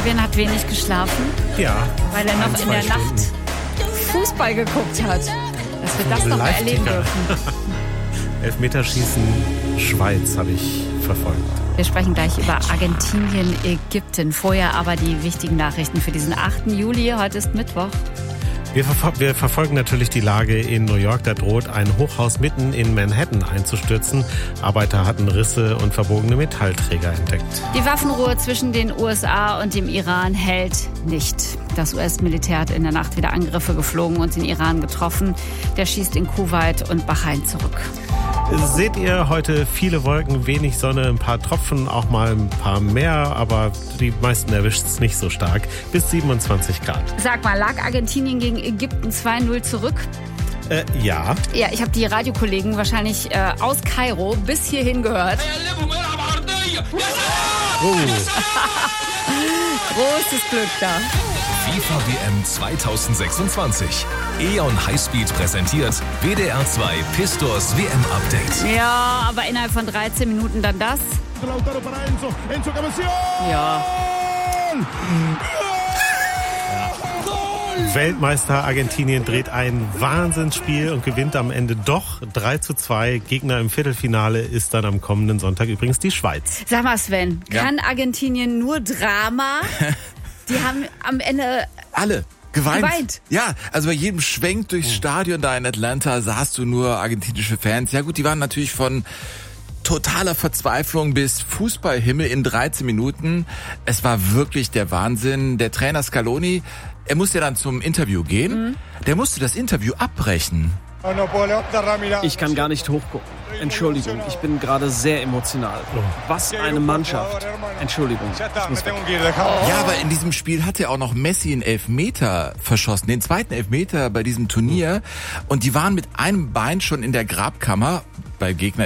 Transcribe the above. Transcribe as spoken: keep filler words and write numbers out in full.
Fabian hat wenig geschlafen. Ja. Weil er noch in der Stunden. Nacht Fußball geguckt hat. Dass wir das noch mal erleben dürfen. Elfmeterschießen Schweiz habe ich verfolgt. Wir sprechen gleich über Argentinien, Ägypten. Vorher aber die wichtigen Nachrichten für diesen achten Juli. Heute ist Mittwoch. Wir, verfol- wir verfolgen natürlich die Lage in New York. Da droht ein Hochhaus mitten in Manhattan einzustürzen. Arbeiter hatten Risse und verbogene Metallträger entdeckt. Die Waffenruhe zwischen den U S A und dem Iran hält nicht. Das U S-Militär hat in der Nacht wieder Angriffe geflogen und den Iran getroffen. Der schießt in Kuwait und Bahrain zurück. Seht ihr heute viele Wolken, wenig Sonne, ein paar Tropfen, auch mal ein paar mehr, aber die meisten erwischt es nicht so stark. Bis siebenundzwanzig Grad. Sag mal, lag Argentinien gegen Ägypten zwei null zurück? Äh, ja. Ja, ich habe die Radiokollegen wahrscheinlich äh, aus Kairo bis hierhin gehört. Oh. Großes Glück da. FIFA W M zweitausendsechsundzwanzig. E O N Highspeed präsentiert W D R zwei Pistors W M-Update. Ja, aber innerhalb von dreizehn Minuten dann das. Ja. Weltmeister Argentinien dreht ein Wahnsinnsspiel und gewinnt am Ende doch drei zu zwei. Gegner im Viertelfinale ist dann am kommenden Sonntag übrigens die Schweiz. Sag mal, Sven, Ja. kann Argentinien nur Drama? Die haben am Ende... Alle. Geweint. Geweint. Ja, also bei jedem Schwenk durchs Stadion da in Atlanta sahst du nur argentinische Fans. Ja gut, die waren natürlich von totaler Verzweiflung bis Fußballhimmel in dreizehn Minuten. Es war wirklich der Wahnsinn. Der Trainer Scaloni, er musste dann zum Interview gehen. Mhm. Der musste das Interview abbrechen. Ich kann gar nicht hochgucken. Entschuldigung, ich bin gerade sehr emotional. Was eine Mannschaft. Entschuldigung, ich muss weg. Ja, aber in diesem Spiel hat ja auch noch Messi einen Elfmeter verschossen, den zweiten Elfmeter bei diesem Turnier. Und die waren mit einem Bein schon in der Grabkammer. Bei Gegner